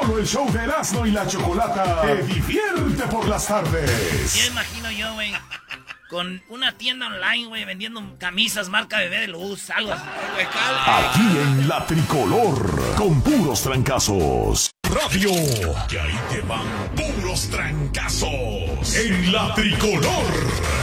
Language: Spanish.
Solo el show de Erasmo y la Chocolata te divierte por las tardes. Ya imagino yo, güey, con una tienda online, güey, vendiendo camisas marca Bebé de Luz, algo así. Aquí en La Tricolor, con puros trancazos. Radio, que ahí te van puros trancazos. En La Tricolor.